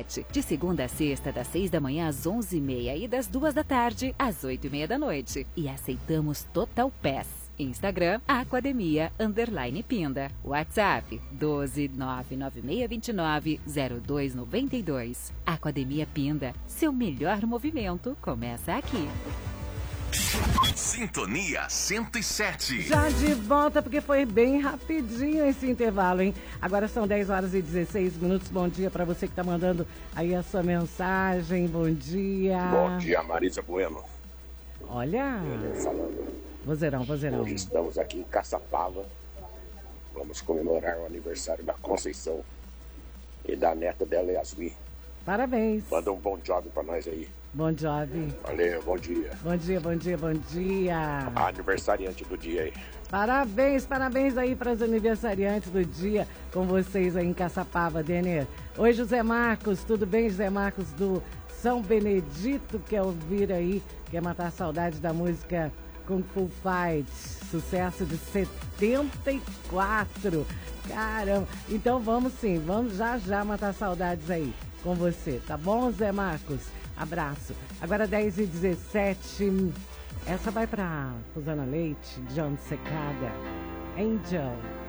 internet. De segunda a sexta, das 6 da manhã às 11h30 e das 2 da tarde às 8h30 da noite. E aceitamos Total Pass. Instagram, Academia_Pinda. WhatsApp, 12996290292. Academia Pinda. Seu melhor movimento começa aqui. Sintonia 107. Já de volta, porque foi bem rapidinho esse intervalo, hein? Agora são 10 horas e 16 minutos. Bom dia para você que tá mandando aí a sua mensagem. Bom dia. Bom dia, Marisa Bueno. Olha. Vozeirão. Hoje estamos aqui em Caçapava. Vamos comemorar o aniversário da Conceição e da neta dela, Yasmin. Parabéns. Manda um bom job pra nós aí. Bom job. Valeu, bom dia. Bom dia. A aniversariante do dia aí. Parabéns aí para os aniversariantes do dia com vocês aí em Caçapava, Denner. Oi, José Marcos, tudo bem, José Marcos do São Benedito, quer ouvir aí, quer matar a saudade da música Kung Fu Fight, sucesso de 74. Caramba, então vamos já matar saudades aí com você, tá bom, Zé Marcos? Abraço. Agora 10h17, essa vai pra Rosana Leite, John Secada, Angel.